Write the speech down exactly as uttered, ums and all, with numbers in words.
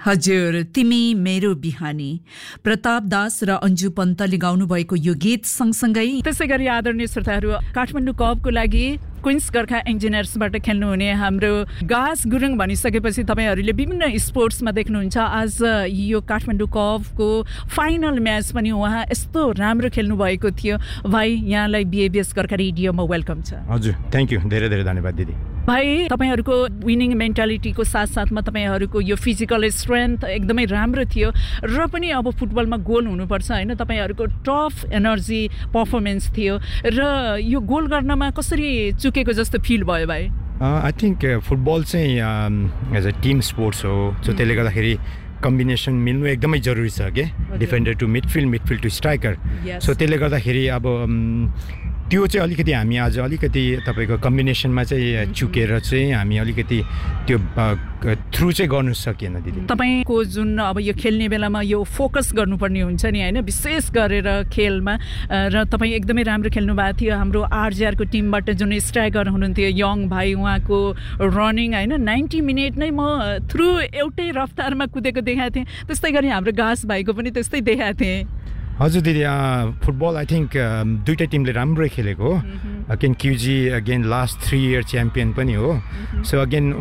हजुर तिमी मेरो बिहानी प्रताप दास र अन्जु पन्तले गाउनु भएको यो गीत सँगसँगै त्यसै गरी आदरणीय श्रोताहरू काठमाडौँ कपको लागि क्वीन्स गोर्खा इन्जिनियर्सबाट खेल्नुहुने हाम्रो गास गुरुङ भनिसकेपछि तपाईहरूले विभिन्न स्पोर्ट्समा देख्नुहुन्छ आज यो काठमाडौँ कपको फाइनल म्याच पनि उहाँ यस्तो राम्रो खेल्नु भएको थियो। भाइ यहाँलाई बिएबिएस गोर्खा रेडियोमा वेलकम छ। हजुर थ्याङ्क यू, धेरै धेरै धन्यवाद दिदी। भाइ तपाईहरूको विनिङ मेन्टालिटीको साथसाथमा तपाईहरूको यो फिजिकल स्ट्रेन्थ एकदमै राम्रो थियो र पनि अब फुटबलमा गोल हुनुपर्छ होइन, तपाईँहरूको टफ एनर्जी पर्फर्मेन्स थियो र यो गोल गर्नमा कसरी चुकेको जस्तो फिल भयो भाइ? आई थिङ्क फुटबल चाहिँ एज अ टिम स्पोर्ट्स हो, सो त्यसले गर्दाखेरि कम्बिनेसन मिल्नु एकदमै जरुरी छ के, defender to midfield, midfield to striker. So त्यसले गर्दाखेरि अब त्यो चाहिँ अलिकति हामी आज अलिकति तपाईँको कम्बिनेसनमा चाहिँ चुकेर चाहिँ हामी अलिकति त्यो थ्रु चाहिँ गर्नु सकिएन दिदी। तपाईँको जुन अब यो खेल्ने बेलामा यो फोकस गर्नुपर्ने हुन्छ नि होइन, विशेष गरेर खेलमा, र तपाईँ एकदमै राम्रो खेल्नु भएको थियो। हाम्रो आरजिआरको टिमबाट जुन स्ट्राइकर हुनुहुन्थ्यो यङ भाइ, उहाँको रनिङ होइन नाइन्टी मिनट नै म थ्रु एउटै रफ्तारमा कुदेको देखाएको थिएँ, त्यस्तै गरी हाम्रो गास भाइको पनि त्यस्तै देखाएको थिएँ। हजुर दिदी, फुटबल आई थिङ्क दुईवटा टिमले राम्रै खेलेको हो। Again क्युजी again last three year champion पनि हो। So again